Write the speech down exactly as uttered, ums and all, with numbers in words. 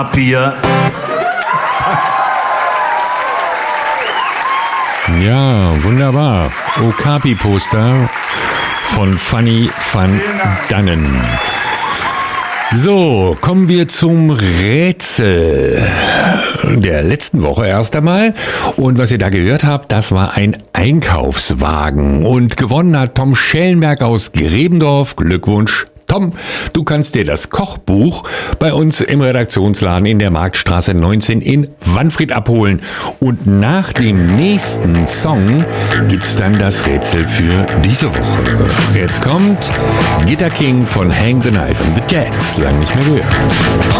Bier. Ja, wunderbar. Okapi-Poster von Fanny van Dannen. So, kommen wir zum Rätsel der letzten Woche erst einmal. Und was ihr da gehört habt, das war ein Einkaufswagen. Und gewonnen hat Tom Schellenberg aus Grebendorf. Glückwunsch, Tom. Du kannst dir das Kochbuch bei uns im Redaktionsladen in der Marktstraße neunzehn in Wanfried abholen. Und nach dem nächsten Song gibt's dann das Rätsel für diese Woche. Jetzt kommt Guitar King von Hang the Knife and the Jets. Lang nicht mehr gehört.